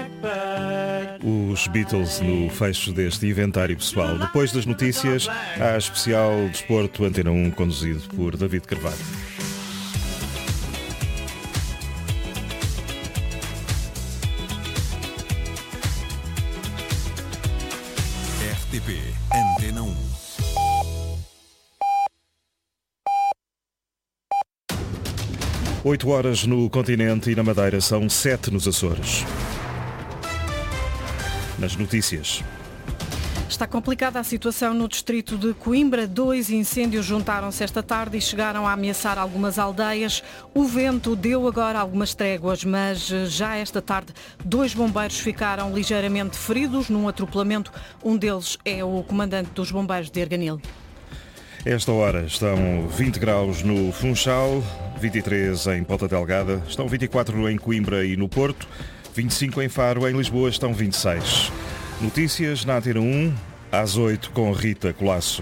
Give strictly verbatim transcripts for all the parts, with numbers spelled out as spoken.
Os Beatles no fecho deste inventário pessoal. Depois das notícias, há especial Desporto Antena um, conduzido por David Carvalho. R T P Antena um. Oito horas no continente e na Madeira, são sete nos Açores. Nas notícias. Está complicada a situação no distrito de Coimbra. Dois incêndios juntaram-se esta tarde e chegaram a ameaçar algumas aldeias. O vento deu agora algumas tréguas, mas já esta tarde dois bombeiros ficaram ligeiramente feridos num atropelamento. Um deles é o comandante dos bombeiros de Arganil. Esta hora estão vinte graus no Funchal, vinte e três em Ponta Delgada, estão vinte e quatro em Coimbra e no Porto, vinte e cinco em Faro, em Lisboa estão vinte e seis. Notícias na Antena um, às oito, com Rita Colasso.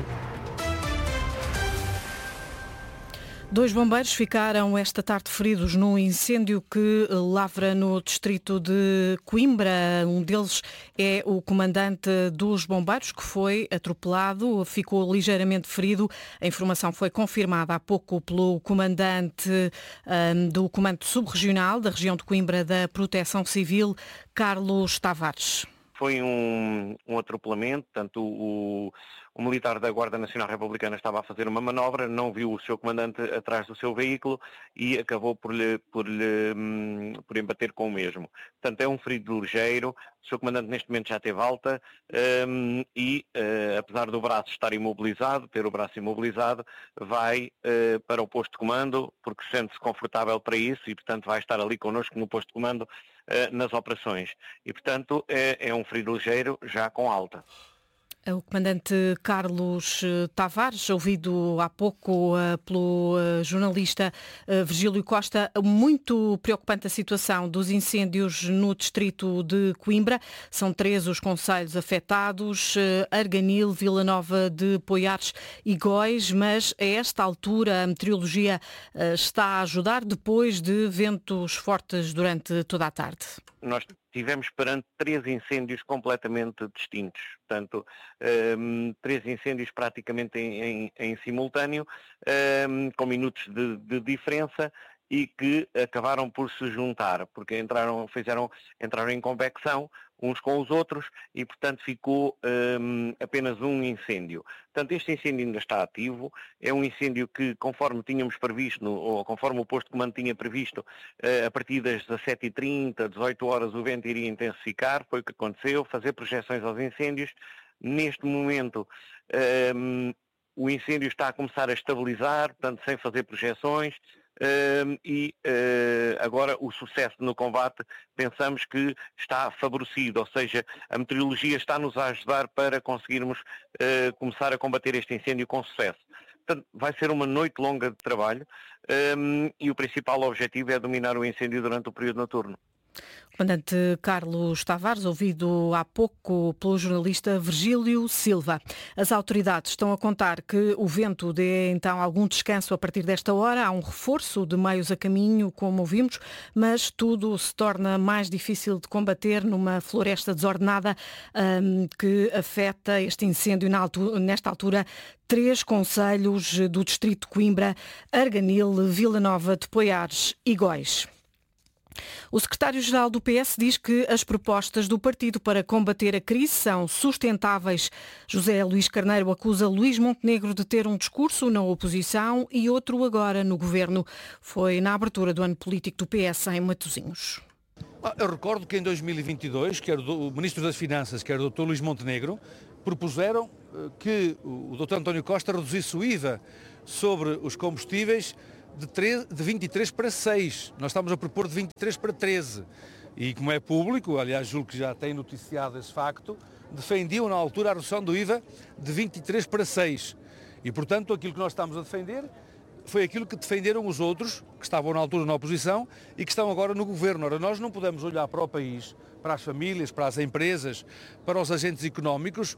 Dois bombeiros ficaram esta tarde feridos num incêndio que lavra no distrito de Coimbra. Um deles é o comandante dos bombeiros, que foi atropelado, ficou ligeiramente ferido. A informação foi confirmada há pouco pelo comandante um, do Comando Subregional da região de Coimbra da Proteção Civil, Carlos Tavares. Foi um, um atropelamento, portanto o, o militar da Guarda Nacional Republicana estava a fazer uma manobra, não viu o seu comandante atrás do seu veículo e acabou por lhe, por lhe hum, por embater com o mesmo. Portanto, é um ferido ligeiro, o seu comandante neste momento já teve alta hum, e, uh, apesar do braço estar imobilizado, ter o braço imobilizado, vai uh, para o posto de comando, porque sente-se confortável para isso e, portanto, vai estar ali connosco no posto de comando nas operações. E, portanto, é, é um ferido ligeiro já com alta. O comandante Carlos Tavares, ouvido há pouco uh, pelo uh, jornalista uh, Virgílio Costa. Muito preocupante a situação dos incêndios no distrito de Coimbra. São três os concelhos afetados, uh, Arganil, Vila Nova de Poiares e Góis, mas a esta altura a meteorologia uh, está a ajudar depois de ventos fortes durante toda a tarde. Nós estivemos perante três incêndios completamente distintos, portanto, um, três incêndios praticamente em, em, em simultâneo, um, com minutos de, de diferença e que acabaram por se juntar, porque entraram, fizeram, entraram em convecção uns com os outros e, portanto, ficou um, apenas um incêndio. Portanto, este incêndio ainda está ativo, é um incêndio que, conforme tínhamos previsto, no, ou conforme o posto de comando tinha previsto, uh, a partir das dezassete e trinta, dezoito horas, o vento iria intensificar, foi o que aconteceu, fazer projeções aos incêndios. Neste momento, um, o incêndio está a começar a estabilizar, portanto, sem fazer projeções, Uh, e uh, agora o sucesso no combate pensamos que está favorecido, ou seja, a meteorologia está-nos a ajudar para conseguirmos uh, começar a combater este incêndio com sucesso. Portanto, vai ser uma noite longa de trabalho um, e o principal objetivo é dominar o incêndio durante o período noturno. Comandante Carlos Tavares, ouvido há pouco pelo jornalista Virgílio Silva. As autoridades estão a contar que o vento dê então algum descanso a partir desta hora. Há um reforço de meios a caminho, como ouvimos, mas tudo se torna mais difícil de combater numa floresta desordenada um, que afeta este incêndio na altura, nesta altura três concelhos do distrito de Coimbra, Arganil, Vila Nova de Poiares e Góis. O secretário-geral do P S diz que as propostas do partido para combater a crise são sustentáveis. José Luís Carneiro acusa Luís Montenegro de ter um discurso na oposição e outro agora no governo. Foi na abertura do ano político do P S em Matosinhos. Eu recordo que em dois mil e vinte e dois, quer o Ministro das Finanças, quer o doutor Luís Montenegro, propuseram que o doutor António Costa reduzisse o I V A sobre os combustíveis De, treze, de vinte e três para seis. Nós estamos a propor de vinte e três para treze. E como é público, aliás, julgo que já tem noticiado esse facto, defendiam na altura a redução do I V A de vinte e três para seis. E, portanto, aquilo que nós estamos a defender foi aquilo que defenderam os outros, que estavam na altura na oposição e que estão agora no governo. Ora, nós não podemos olhar para o país, para as famílias, para as empresas, para os agentes económicos,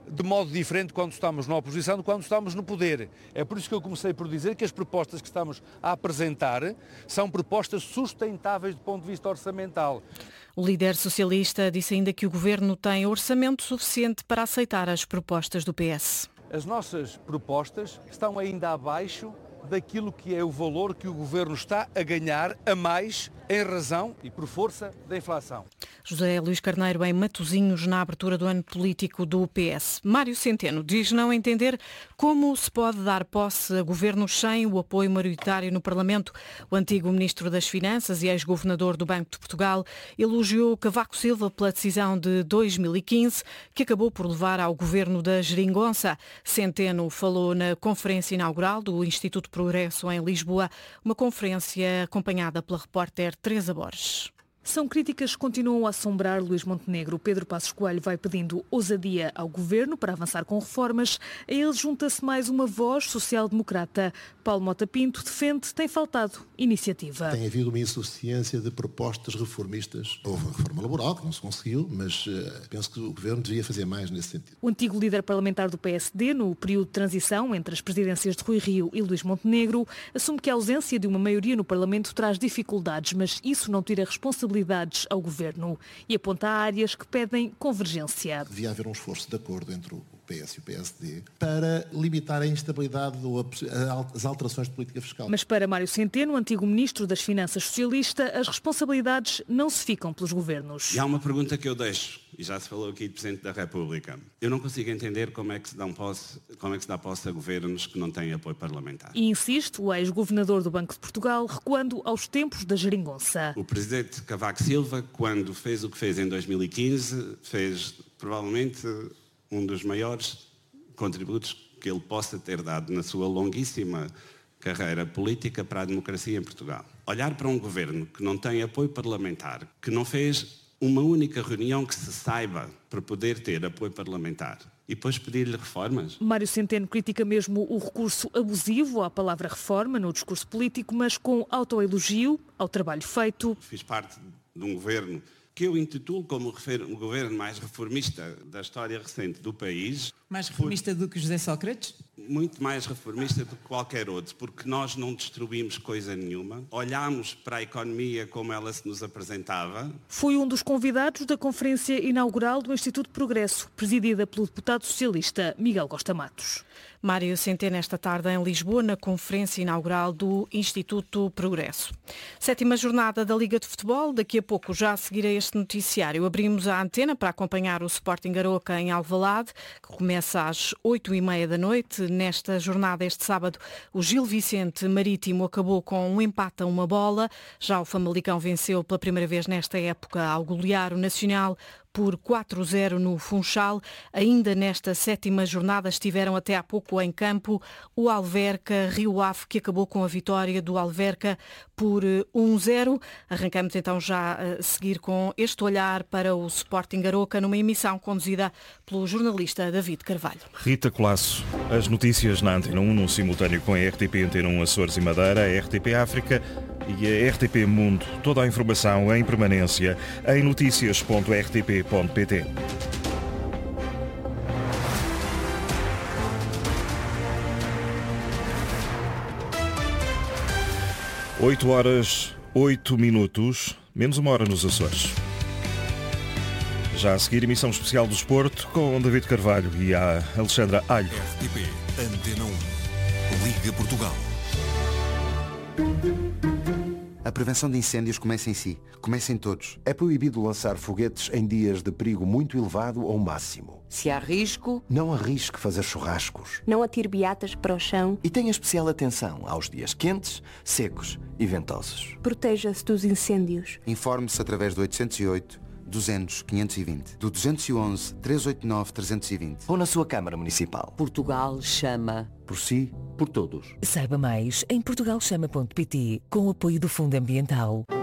de modo diferente quando estamos na oposição do que quando estamos no poder. É por isso que eu comecei por dizer que as propostas que estamos a apresentar são propostas sustentáveis do ponto de vista orçamental. O líder socialista disse ainda que o governo tem orçamento suficiente para aceitar as propostas do P S. As nossas propostas estão ainda abaixo daquilo que é o valor que o governo está a ganhar a mais em razão e por força da inflação. José Luís Carneiro em Matosinhos, na abertura do ano político do P S. Mário Centeno diz não entender como se pode dar posse a governos sem o apoio maioritário no Parlamento. O antigo Ministro das Finanças e ex-governador do Banco de Portugal elogiou Cavaco Silva pela decisão de dois mil e quinze, que acabou por levar ao governo da geringonça. Centeno falou na conferência inaugural do Instituto Progresso em Lisboa, uma conferência acompanhada pela repórter Teresa Borges. São críticas que continuam a assombrar Luís Montenegro. Pedro Passos Coelho vai pedindo ousadia ao governo para avançar com reformas. A ele junta-se mais uma voz social-democrata. Paulo Mota Pinto defende tem faltado iniciativa. Tem havido uma insuficiência de propostas reformistas. Houve a reforma laboral, que não se conseguiu, mas uh, penso que o governo devia fazer mais nesse sentido. O antigo líder parlamentar do P S D, no período de transição entre as presidências de Rui Rio e Luís Montenegro, assume que a ausência de uma maioria no Parlamento traz dificuldades, mas isso não tira responsabilidade ao governo e aponta áreas que pedem convergência. Devia haver um esforço de acordo entre o P S e o P S D para limitar a instabilidade ou as alterações de política fiscal. Mas para Mário Centeno, antigo Ministro das Finanças socialista, as responsabilidades não se ficam pelos governos. E há uma pergunta que eu deixo, e já se falou aqui de Presidente da República. Eu não consigo entender como é que se dá posse, como é que se dá posse a governos que não têm apoio parlamentar. E insiste o ex-governador do Banco de Portugal, recuando aos tempos da geringonça. O Presidente Cavaco Silva, quando fez o que fez em dois mil e quinze, fez provavelmente um dos maiores contributos que ele possa ter dado na sua longuíssima carreira política para a democracia em Portugal. Olhar para um governo que não tem apoio parlamentar, que não fez uma única reunião que se saiba para poder ter apoio parlamentar e depois pedir-lhe reformas. Mário Centeno critica mesmo o recurso abusivo à palavra reforma no discurso político, mas com autoelogio ao trabalho feito. Fiz parte de um governo que eu intitulo como o governo mais reformista da história recente do país. Mais reformista do que José Sócrates? Muito mais reformista do que qualquer outro, porque nós não destruímos coisa nenhuma. Olhámos para a economia como ela se nos apresentava. Foi um dos convidados da conferência inaugural do Instituto Progresso, presidida pelo deputado socialista Miguel Costa Matos. Mário Centeno esta tarde em Lisboa, na conferência inaugural do Instituto Progresso. Sétima jornada da Liga de Futebol. Daqui a pouco, já a seguir a este noticiário, abrimos a antena para acompanhar o Sporting Aroca em Alvalade, que começa às oito e meia da noite. Nesta jornada, este sábado, o Gil Vicente Marítimo acabou com um empate a uma bola. Já o Famalicão venceu pela primeira vez nesta época ao golear o Nacional por quatro a zero no Funchal. Ainda nesta sétima jornada estiveram até há pouco em campo o Alverca Rio Ave, que acabou com a vitória do Alverca por um a zero. Arrancamos então já a seguir com este olhar para o Sporting Aroca, numa emissão conduzida pelo jornalista David Carvalho. Rita Colasso, as notícias na Antena um, num simultâneo com a R T P Antena um Açores e Madeira, a R T P África e a R T P Mundo. Toda a informação em permanência em noticias ponto r t p ponto p t. oito horas, oito minutos, menos uma hora nos Açores. Já a seguir, emissão especial do Desporto com David Carvalho e a Alexandra Alho. R T P Antena um, Liga Portugal. A prevenção de incêndios começa em si, começa em todos. É proibido lançar foguetes em dias de perigo muito elevado ou máximo. Se há risco, não arrisque fazer churrascos. Não atire beatas para o chão. E tenha especial atenção aos dias quentes, secos e ventosos. Proteja-se dos incêndios. Informe-se através do oitocentos e oito, duzentos, quinhentos e vinte, do duzentos e onze, trezentos e oitenta e nove, trezentos e vinte ou na sua Câmara Municipal. Portugal chama. Por si, por todos. Saiba mais em portugal chama ponto p t com o apoio do Fundo Ambiental.